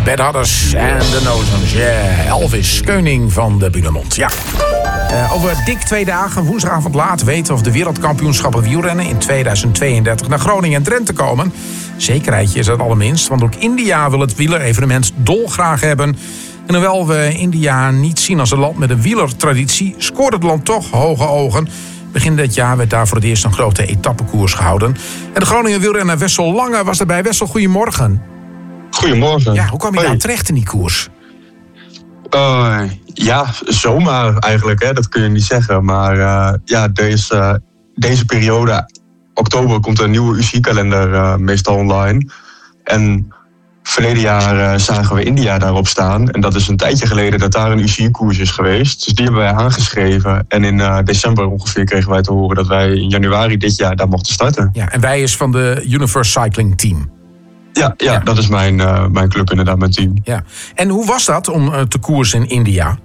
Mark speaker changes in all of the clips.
Speaker 1: Bad Hatters en de Nozems. Yeah, Elvis, koning van de Buurmond. Ja. Over dik 2 dagen, woensdagavond laat, weten of de wereldkampioenschappen wielrennen in 2032 naar Groningen en Drenthe komen. Zekerheidje is dat allerminst, want ook India wil het wielerevenement dolgraag hebben. En hoewel we India niet zien als een land met een wielertraditie, scoort het land toch hoge ogen. Begin dit jaar werd daar voor het eerst een grote etappekoers gehouden. En de Groningen wielrenner Wessel Lange was erbij. Wessel, goedemorgen.
Speaker 2: Goedemorgen.
Speaker 1: Ja, hoe kwam je daar terecht in die koers?
Speaker 2: Ja, zomaar eigenlijk, hè? Dat kun je niet zeggen. Maar deze periode, oktober, komt een nieuwe UCI-kalender meestal online. En verleden jaar zagen we India daarop staan. En dat is een tijdje geleden dat daar een UCI-koers is geweest. Dus die hebben wij aangeschreven. En in december ongeveer kregen wij te horen dat wij in januari dit jaar daar mochten starten.
Speaker 1: Ja, en wij is van de Universe Cycling Team.
Speaker 2: Ja, dat is mijn club inderdaad, mijn team.
Speaker 1: Ja. En hoe was dat om te koersen in India?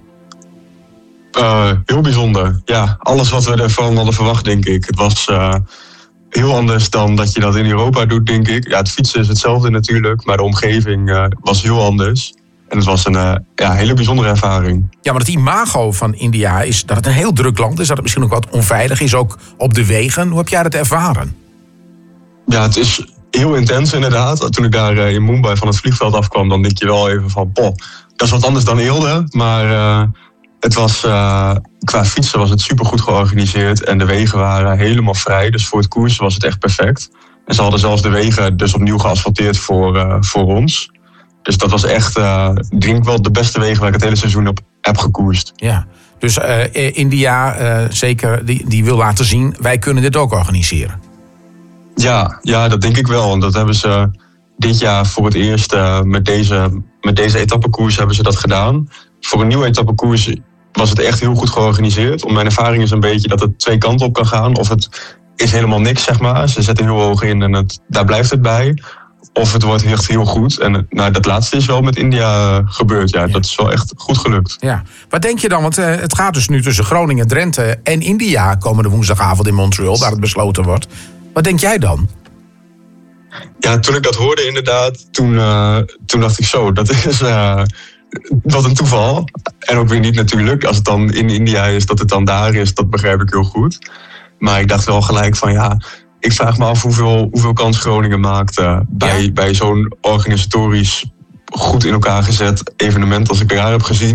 Speaker 2: Heel bijzonder. Ja, alles wat we ervan hadden verwacht, denk ik. Het was heel anders dan dat je dat in Europa doet, denk ik. Ja, het fietsen is hetzelfde natuurlijk, maar de omgeving was heel anders. En het was een hele bijzondere ervaring.
Speaker 1: Ja, maar het imago van India is dat het een heel druk land is. Dat het misschien ook wat onveilig is, ook op de wegen. Hoe heb jij dat ervaren?
Speaker 2: Ja, het is heel intens inderdaad. Toen ik daar in Mumbai van het vliegveld afkwam, dan denk je wel even van, dat is wat anders dan Eelde. Maar het was, qua fietsen was het supergoed georganiseerd en de wegen waren helemaal vrij. Dus voor het koersen was het echt perfect. En ze hadden zelfs de wegen dus opnieuw geasfalteerd voor ons. Dus dat was echt, denk ik wel de beste wegen waar ik het hele seizoen op heb gekoerst.
Speaker 1: Ja, dus India zeker, die wil laten zien, wij kunnen dit ook organiseren.
Speaker 2: Ja, dat denk ik wel. En dat hebben ze dit jaar voor het eerst met deze etappekoers hebben ze dat gedaan. Voor een nieuwe etappekoers was het echt heel goed georganiseerd. Mijn ervaring is een beetje dat het 2 kanten op kan gaan. Of het is helemaal niks, zeg maar. Ze zetten heel hoog in en daar blijft het bij. Of het wordt echt heel goed. En dat laatste is wel met India gebeurd. Ja, dat is wel echt goed gelukt.
Speaker 1: Ja. Wat denk je dan? Want het gaat dus nu tussen Groningen, Drenthe en India komende woensdagavond in Montreal, waar het besloten wordt. Wat denk jij dan?
Speaker 2: Ja, toen ik dat hoorde inderdaad, toen dacht ik zo, dat is wat een toeval. En ook weer niet natuurlijk. Als het dan in India is, dat het dan daar is, dat begrijp ik heel goed. Maar ik dacht wel gelijk van ik vraag me af hoeveel kans Groningen maakt bij zo'n organisatorisch goed in elkaar gezet evenement als ik daar heb gezien.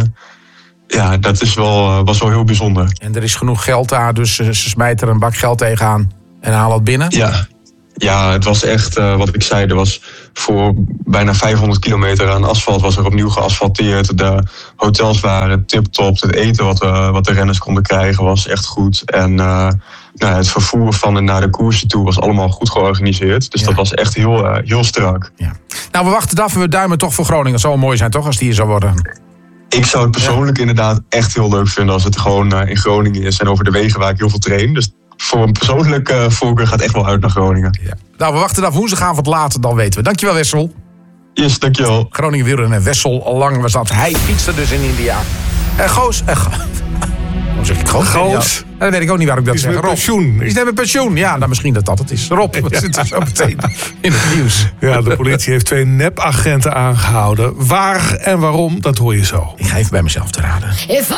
Speaker 2: Dat was wel heel bijzonder.
Speaker 1: En er is genoeg geld daar, dus ze smijten er een bak geld tegenaan en halen het binnen?
Speaker 2: Ja, het was echt, wat ik zei, er was voor bijna 500 kilometer aan asfalt was er opnieuw geasfalteerd. De hotels waren tip-top. Het eten wat de renners konden krijgen was echt goed. En het vervoer van en naar de koersen toe was allemaal goed georganiseerd. Dus dat was echt heel strak.
Speaker 1: Ja. Nou, we wachten het af en we duimen toch voor Groningen. Het zou wel mooi zijn, toch, als die hier zou worden?
Speaker 2: Ik zou het persoonlijk inderdaad echt heel leuk vinden als het gewoon in Groningen is en over de wegen waar ik heel veel train. Dus voor een persoonlijke voorkeur gaat echt wel uit naar Groningen. Ja.
Speaker 1: Nou, we wachten af woensdagavond later, dan weten we. Dankjewel, Wessel.
Speaker 2: Yes, dankjewel.
Speaker 1: Groningen wielrenner Wessel Lang was dat. Hij fietste dus in India. Goos. Hoe zeg ik het? Goos? Ja. Dat weet ik ook niet waarom ik dat zeg. Rob.
Speaker 3: Pensioen.
Speaker 1: Is net met pensioen? Ja, nou, misschien dat het is. Rob, we zitten zo meteen in het nieuws.
Speaker 3: Ja, de politie heeft 2 nepagenten aangehouden. Waar en waarom, dat hoor je zo.
Speaker 1: Ik ga even bij mezelf te raden.